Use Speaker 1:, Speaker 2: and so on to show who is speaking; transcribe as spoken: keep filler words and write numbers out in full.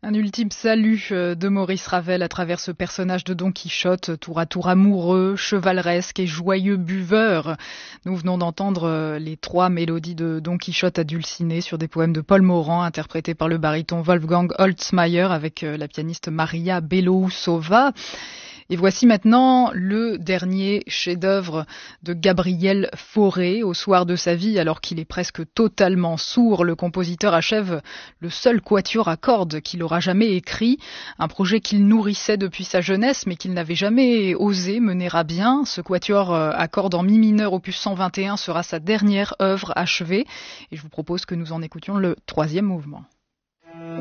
Speaker 1: Un ultime salut de Maurice Ravel à travers ce personnage de Don Quichotte, tour à tour amoureux, chevaleresque et joyeux buveur. Nous venons d'entendre les trois mélodies de Don Quichotte à dulciné sur des poèmes de Paul Morand, interprétés par le baryton Wolfgang Holzmair avec la pianiste Maria Belousova. Et voici maintenant le dernier chef-d'œuvre de Gabriel Fauré. Au soir de sa vie, alors qu'il est presque totalement sourd, le compositeur achève le seul quatuor à cordes qu'il aura jamais écrit. Un projet qu'il nourrissait depuis sa jeunesse, mais qu'il n'avait jamais osé mener à bien. Ce quatuor à cordes en mi mineur, opus cent vingt et un, sera sa dernière œuvre achevée. Et je vous propose que nous en écoutions le troisième mouvement.